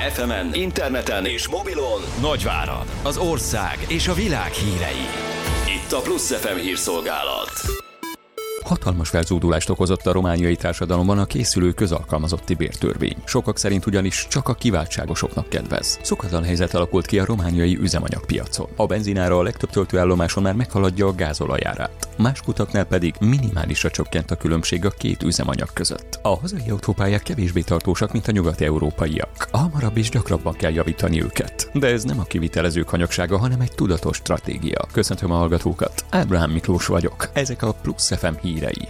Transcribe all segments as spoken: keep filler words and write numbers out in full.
ef emen, interneten és mobilon Nagyvárad, az ország és a világ hírei. Itt a Plusz ef em hírszolgálat. Hatalmas felzúdulást okozott a romániai társadalomban a készülő közalkalmazotti bértörvény. Sokak szerint ugyanis csak a kiváltságosoknak kedvez. Szokatlan helyzet alakult ki a romániai üzemanyagpiacon. A benzinára a legtöbb töltőállomáson már meghaladja a gázolajárát. Más kutaknál pedig minimálisra csökkent a különbség a két üzemanyag között. A hazai autópályák kevésbé tartósak, mint a nyugati-európaiak. Hamarabb és gyakrabban kell javítani őket. De ez nem a kivitelezők hanyagsága, hanem egy tudatos stratégia. Köszöntöm a hallgatókat. Ábrahám Miklós vagyok. Ezek a Plusz ef em hírei.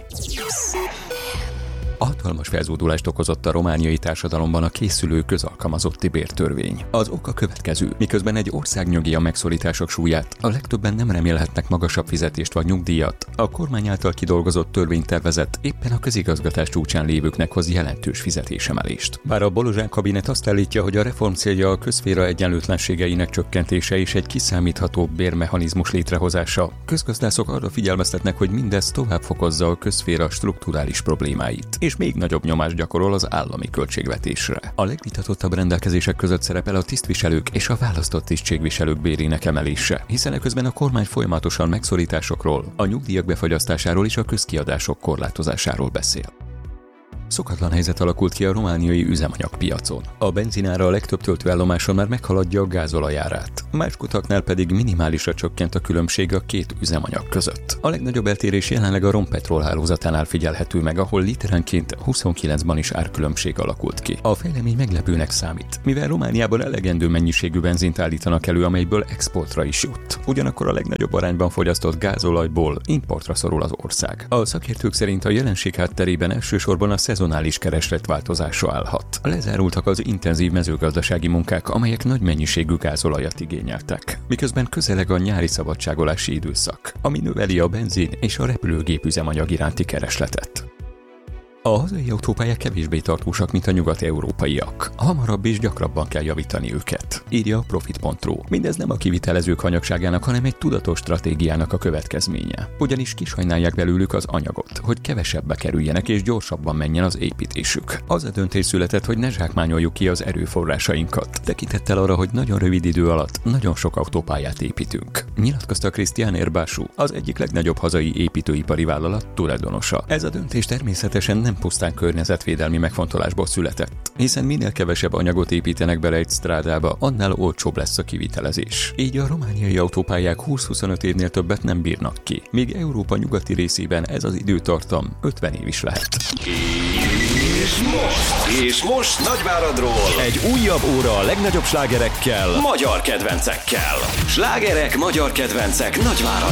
Hatalmas felzúdulást okozott a romániai társadalomban a készülő közalkalmazotti bértörvény. Az oka következő: miközben egy ország nyögi a megszorítások súlyát, a legtöbben nem remélhetnek magasabb fizetést vagy nyugdíjat, a kormány által kidolgozott törvénytervezet éppen a közigazgatás csúcsán lévőknek hoz jelentős fizetésemelést. Bár a Bolozsán kabinet azt állítja, hogy a reform célja a közszféra egyenlőtlenségeinek csökkentése és egy kiszámíthatóbb bérmechanizmus létrehozása, közgazdászok arra figyelmeztetnek, hogy mindez tovább fokozza a közszféra strukturális problémáit, és még nagyobb nyomást gyakorol az állami költségvetésre. A legvitatottabb rendelkezések között szerepel a tisztviselők és a választott tisztségviselők bérének emelése, hiszen eközben a kormány folyamatosan megszorításokról, a nyugdíjak befagyasztásáról és a közkiadások korlátozásáról beszél. Szokatlan helyzet alakult ki a romániai üzemanyagpiacon. A benzinára a legtöbb töltőállomáson már meghaladja a gázolajárát. Más kutaknál pedig minimálisra csökkent a különbség a két üzemanyag között. A legnagyobb eltérés jelenleg a Rompetrol hálózatánál figyelhető meg, ahol literenként huszonkilencben is árkülönbség alakult ki. A fejlemény meglepőnek számít, mivel Romániában elegendő mennyiségű benzint állítanak elő, amelyből exportra is jut. Ugyanakkor a legnagyobb arányban fogyasztott gázolajból importra szorul az ország. A szakértők szerint a jelenség hátterében elsősorban a szezonális keresletváltozása állhat. Lezárultak az intenzív mezőgazdasági munkák, amelyek nagy mennyiségű gázolajat igényeltek. Miközben közeleg a nyári szabadságolási időszak, ami növeli a benzin és a repülőgép üzemanyag iránti keresletet. A hazai autópályák kevésbé tartósak, mint a nyugat-európaiak. Hamarabb és gyakrabban kell javítani őket, írja a Profit pont ru. Mindez nem a kivitelezők hanyagságának, hanem egy tudatos stratégiának a következménye. Ugyanis kisajnálják belőlük az anyagot, hogy kevesebbe kerüljenek és gyorsabban menjen az építésük. Az a döntés született, hogy ne zsákmányoljuk ki az erőforrásainkat, tekintettel arra, hogy nagyon rövid idő alatt nagyon sok autópályát építünk. Nyilatkozta Cristian Erbású, az egyik legnagyobb hazai építőipari vállalat tulajdonosa. Ez a döntés természetesen nem pusztán környezetvédelmi megfontolásból született, hiszen minél kevesebb anyagot építenek bele egy strádába, annál olcsóbb lesz a kivitelezés. Így a romániai autópályák húsz-huszonöt évnél többet nem bírnak ki, míg Európa nyugati részében ez az időtartam ötven év is lehet. És most, és most Nagyváradról egy újabb óra a legnagyobb slágerekkel, magyar kedvencekkel. Slágerek, magyar kedvencek Nagyvárad.